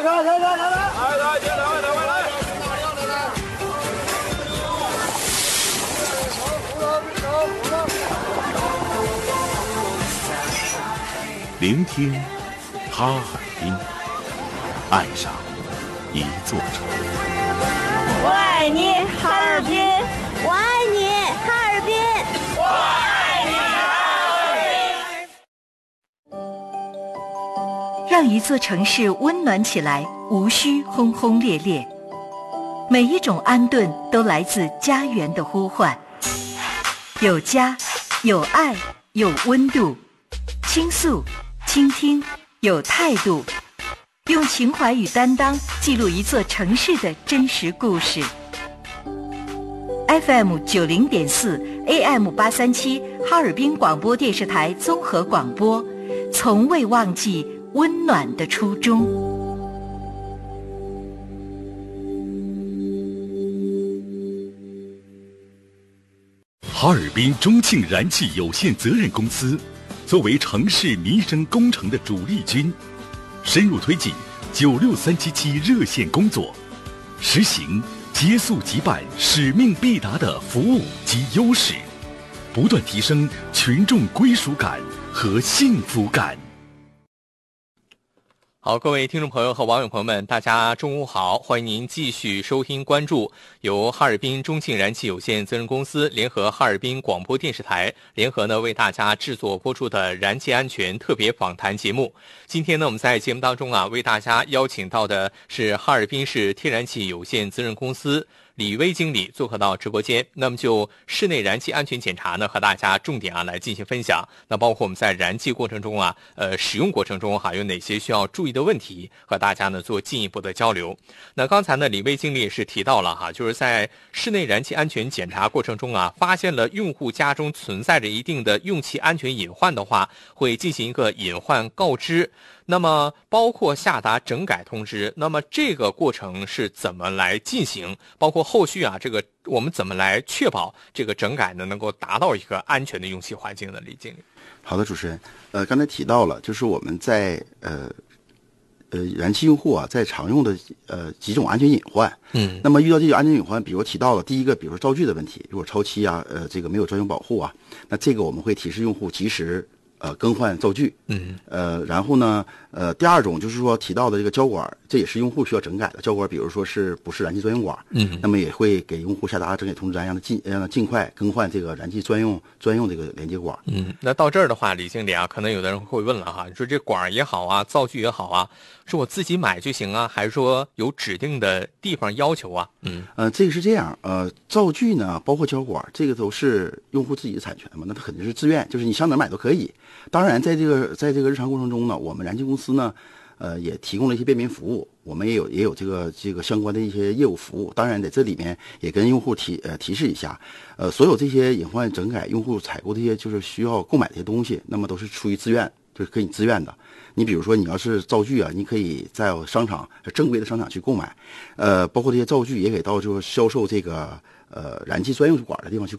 聆听哈尔滨，爱上一座城。 我爱你，哈尔滨！ 我爱你，哈尔滨！ 我爱你，哈尔滨！让一座城市温暖起来，无需轰轰烈烈。每一种安顿都来自家园的呼唤。有家，有爱，有温度。倾诉，倾听，有态度。用情怀与担当记录一座城市的真实故事。FM 90.4 AM 837哈尔滨广播电视台综合广播，从未忘记温暖的初衷。 哈尔滨中庆燃气有限责任公司作为城市民生工程的主力军，深入推进96377热线工作，实行接速即办、使命必达的服务及优势，不断提升群众归属感和幸福感。 好，各位听众朋友和网友朋友们，大家中午好，欢迎您继续收听关注由哈尔滨中庆燃气有限责任公司联合哈尔滨广播电视台联合为大家制作播出的燃气安全特别访谈节目。今天呢，我们在节目当中为大家邀请到的是哈尔滨市天然气有限责任公司李威经理做客到直播间，那么就室内燃气安全检查呢，和大家重点来进行分享。那包括我们在燃气过程中使用过程中有哪些需要注意的问题，和大家呢做进一步的交流。那刚才呢，李威经理也是提到了就是在室内燃气安全检查过程中发现了用户家中存在着一定的用气安全隐患的话，会进行一个隐患告知。那么包括下达整改通知，那么这个过程是怎么来进行？包括后续这个我们怎么来确保这个整改呢能够达到一个安全的用气环境呢？李经理。 好的，主持人，刚才提到了，就是我们在燃气用户在常用的几种安全隐患。那么遇到这种安全隐患，比如提到了第一个，比如说灶具的问题，如果超期这个没有专用保护那这个我们会提示用户及时更换灶具。然后呢第二种就是说提到的这个胶管，这也是用户需要整改的胶管，比如说是不是燃气专用管，那么也会给用户下达整改通知单，让他尽快更换这个燃气专用这个连接管。 那到这儿的话，李经理可能有的人会问了你说这管也好灶具也好是我自己买就行还是说有指定的地方要求这个是这样，灶具呢包括胶管，这个都是用户自己的产权嘛，那它肯定是自愿，就是你上哪买都可以。当然在这个日常过程中呢，我们燃气公司呢也提供了一些便民服务，我们也有这个相关的一些业务服务。当然在这里面也跟用户提示一下，所有这些隐患整改用户采购这些就是需要购买这些东西，那么都是出于自愿，就是可以自愿的。你比如说你要是灶具你可以在商场正规的商场去购买，包括这些灶具也可以到就是销售这个燃气专用管的地方去